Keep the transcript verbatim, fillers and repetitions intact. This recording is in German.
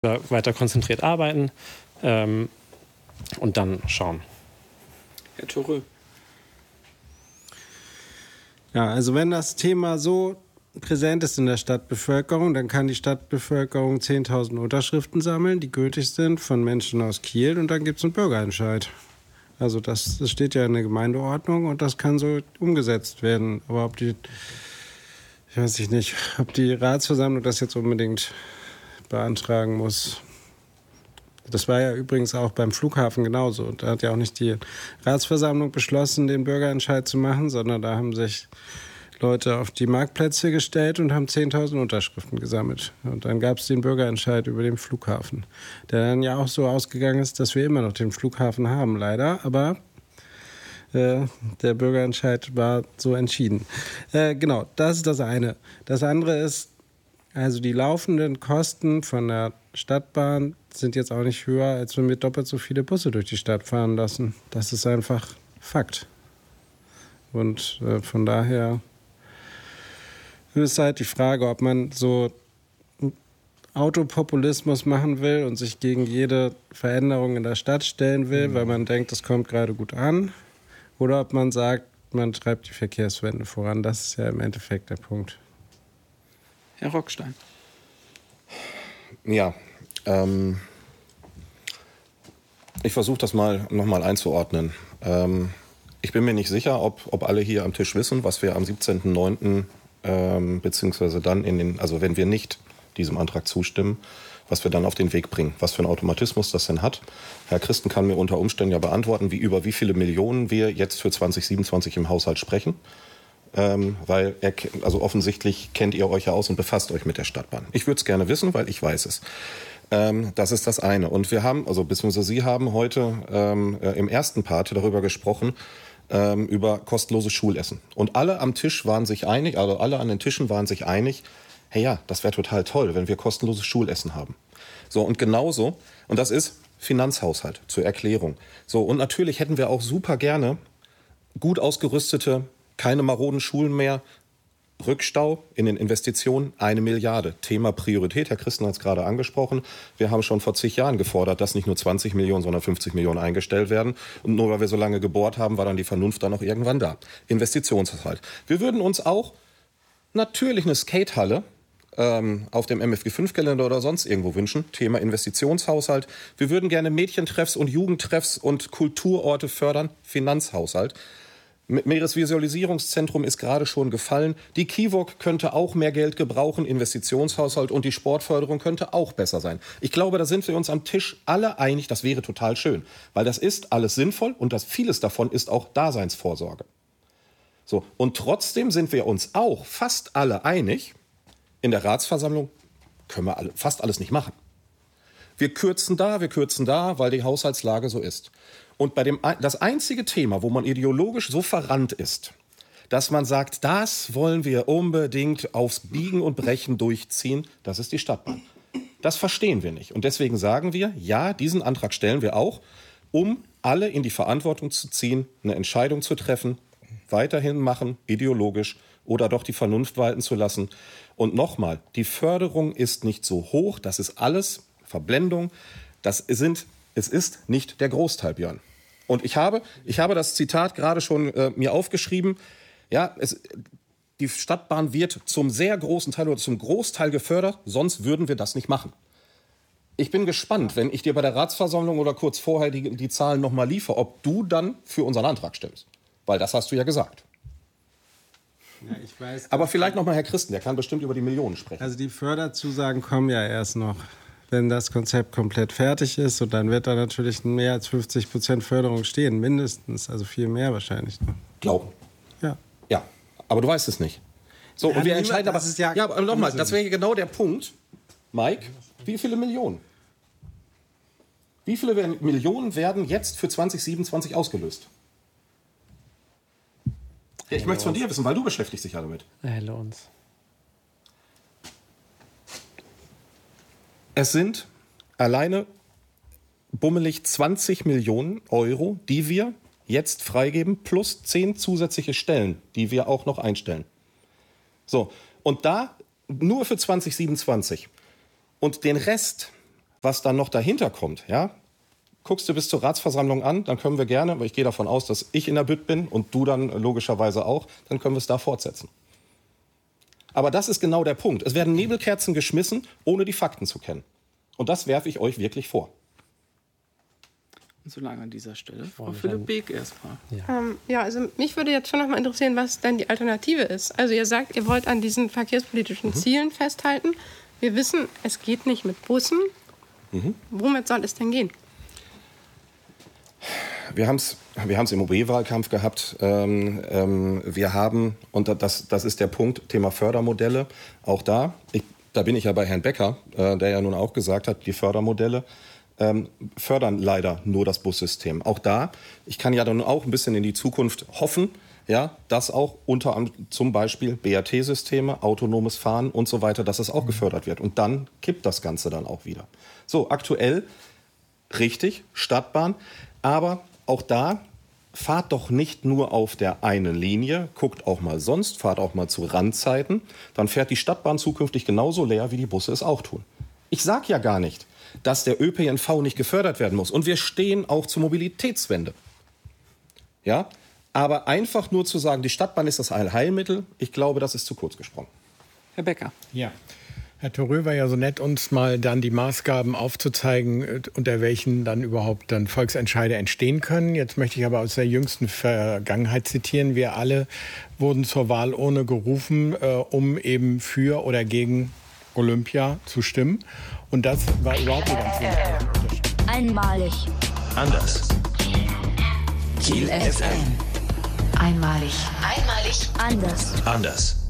weiter konzentriert arbeiten ähm, und dann schauen. Herr Thorö. Ja, also wenn das Thema so präsent ist in der Stadtbevölkerung, dann kann die Stadtbevölkerung zehntausend Unterschriften sammeln, die gültig sind von Menschen aus Kiel, und dann gibt es einen Bürgerentscheid. Also das, das steht ja in der Gemeindeordnung und das kann so umgesetzt werden. Aber ob die, ich weiß nicht, ob die Ratsversammlung das jetzt unbedingt beantragen muss. Das war ja übrigens auch beim Flughafen genauso. Da hat ja auch nicht die Ratsversammlung beschlossen, den Bürgerentscheid zu machen, sondern da haben sich Leute auf die Marktplätze gestellt und haben zehntausend Unterschriften gesammelt. Und dann gab es den Bürgerentscheid über den Flughafen, der dann ja auch so ausgegangen ist, dass wir immer noch den Flughafen haben, leider. Aber äh, der Bürgerentscheid war so entschieden. Äh, genau, das ist das eine. Das andere ist, also die laufenden Kosten von der Stadtbahn sind jetzt auch nicht höher, als wenn wir doppelt so viele Busse durch die Stadt fahren lassen. Das ist einfach Fakt. Und äh, von daher ist halt die Frage, ob man so Autopopulismus machen will und sich gegen jede Veränderung in der Stadt stellen will, mhm. weil man denkt, das kommt gerade gut an, oder ob man sagt, man treibt die Verkehrswende voran. Das ist ja im Endeffekt der Punkt. Herr Rockstein. Ja, ähm, ich versuche das mal nochmal einzuordnen. Ähm, ich bin mir nicht sicher, ob, ob alle hier am Tisch wissen, was wir am siebzehnten neunten Ähm, beziehungsweise dann in den, also wenn wir nicht diesem Antrag zustimmen, was wir dann auf den Weg bringen, was für einen Automatismus das denn hat. Herr Christen kann mir unter Umständen ja beantworten, wie über wie viele Millionen wir jetzt für zwanzig siebenundzwanzig im Haushalt sprechen, ähm, weil er, also offensichtlich kennt ihr euch ja aus und befasst euch mit der Stadtbahn. Ich würde es gerne wissen, weil ich weiß es. Ähm, das ist das eine. Und wir haben, also beziehungsweise Sie haben heute ähm, äh, im ersten Part darüber gesprochen, über kostenloses Schulessen. Und alle am Tisch waren sich einig, also alle an den Tischen waren sich einig, hey ja, das wäre total toll, wenn wir kostenloses Schulessen haben. So, und genauso, und das ist Finanzhaushalt zur Erklärung. So, und natürlich hätten wir auch super gerne gut ausgerüstete, keine maroden Schulen mehr, Rückstau in den Investitionen, eine Milliarde. Thema Priorität, Herr Christen hat es gerade angesprochen. Wir haben schon vor zig Jahren gefordert, dass nicht nur zwanzig Millionen, sondern fünfzig Millionen eingestellt werden. Und nur weil wir so lange gebohrt haben, war dann die Vernunft dann auch irgendwann da. Investitionshaushalt. Wir würden uns auch natürlich eine Skatehalle ähm, auf dem M F G fünf Gelände oder sonst irgendwo wünschen. Thema Investitionshaushalt. Wir würden gerne Mädchentreffs und Jugendtreffs und Kulturorte fördern. Finanzhaushalt. Meeresvisualisierungszentrum ist gerade schon gefallen. Die KIWOG könnte auch mehr Geld gebrauchen, Investitionshaushalt, und die Sportförderung könnte auch besser sein. Ich glaube, da sind wir uns am Tisch alle einig, das wäre total schön, weil das ist alles sinnvoll und das vieles davon ist auch Daseinsvorsorge. So, und trotzdem sind wir uns auch fast alle einig, in der Ratsversammlung können wir alle, fast alles nicht machen. Wir kürzen da, wir kürzen da, weil die Haushaltslage so ist. Und bei dem, das einzige Thema, wo man ideologisch so verrannt ist, dass man sagt, das wollen wir unbedingt aufs Biegen und Brechen durchziehen, das ist die Stadtbahn. Das verstehen wir nicht. Und deswegen sagen wir, ja, diesen Antrag stellen wir auch, um alle in die Verantwortung zu ziehen, eine Entscheidung zu treffen, weiterhin machen, ideologisch, oder doch die Vernunft walten zu lassen. Und nochmal, die Förderung ist nicht so hoch, das ist alles Verblendung, das sind, es ist nicht der Großteil, Björn. Und ich habe, ich habe das Zitat gerade schon äh, mir aufgeschrieben. Ja, es, die Stadtbahn wird zum sehr großen Teil oder zum Großteil gefördert, sonst würden wir das nicht machen. Ich bin gespannt, wenn ich dir bei der Ratsversammlung oder kurz vorher die, die Zahlen nochmal liefere, ob du dann für unseren Antrag stimmst. Weil das hast du ja gesagt. Ja, ich weiß, aber vielleicht nochmal Herr Christen, der kann bestimmt über die Millionen sprechen. Also die Förderzusagen kommen ja erst noch, wenn das Konzept komplett fertig ist, und dann wird da natürlich mehr als fünfzig Prozent Förderung stehen, mindestens, also viel mehr wahrscheinlich noch. Glauben. Ja. Ja, aber du weißt es nicht. So, ja, und wir entscheiden aber, ist ja, ja, aber nochmal, das wäre genau der Punkt. Mike, wie viele Millionen? Wie viele werden, Millionen werden jetzt für zwanzig siebenundzwanzig ausgelöst? Ja, ich möchte es von dir wissen, weil du beschäftigst dich ja damit. Erhelle uns. Es sind alleine bummelig zwanzig Millionen Euro, die wir jetzt freigeben, plus zehn zusätzliche Stellen, die wir auch noch einstellen. So, und da nur für zwanzig siebenundzwanzig. Und den Rest Was dann noch dahinter kommt, ja, guckst du bis zur Ratsversammlung an, dann können wir gerne, weil ich gehe davon aus, dass ich in der Bütt bin und du dann logischerweise auch, dann können wir es da fortsetzen. Aber das ist genau der Punkt. Es werden Nebelkerzen geschmissen, ohne die Fakten zu kennen. Und das werfe ich euch wirklich vor. Und so lange an dieser Stelle. Frau Philipp Beek erstmal. Ja. Ähm, ja, also mich würde jetzt schon noch mal interessieren, was denn die Alternative ist. Also ihr sagt, ihr wollt an diesen verkehrspolitischen mhm. Zielen festhalten. Wir wissen, es geht nicht mit Bussen. Mhm. Womit soll es denn gehen? Wir haben es wir haben's im O B-Wahlkampf gehabt. Ähm, ähm, wir haben, und das, das ist der Punkt, Thema Fördermodelle, auch da, ich, da bin ich ja bei Herrn Becker, äh, der ja nun auch gesagt hat, die Fördermodelle ähm, fördern leider nur das Bussystem. Auch da, ich kann ja dann auch ein bisschen in die Zukunft hoffen, ja, dass auch unter anderem zum Beispiel B R T-Systeme, autonomes Fahren und so weiter, dass es auch gefördert wird. Und dann kippt das Ganze dann auch wieder. So, aktuell, richtig, Stadtbahn, aber auch da, fahrt doch nicht nur auf der einen Linie, guckt auch mal sonst, fahrt auch mal zu Randzeiten, dann fährt die Stadtbahn zukünftig genauso leer, wie die Busse es auch tun. Ich sage ja gar nicht, dass der Ö P N V nicht gefördert werden muss. Und wir stehen auch zur Mobilitätswende. Ja, aber einfach nur zu sagen, die Stadtbahn ist das Allheilmittel, ich glaube, das ist zu kurz gesprungen. Herr Becker. Ja. Herr Thorö war ja so nett, uns mal dann die Maßgaben aufzuzeigen, unter welchen dann überhaupt dann Volksentscheide entstehen können. Jetzt möchte ich aber aus der jüngsten Vergangenheit zitieren. Wir alle wurden zur Wahlurne gerufen, äh, um eben für oder gegen Olympia zu stimmen. Und das war überhaupt nicht ganz wenig. Einmalig. Anders. Kiel F M. Einmalig. Einmalig. Anders. Anders.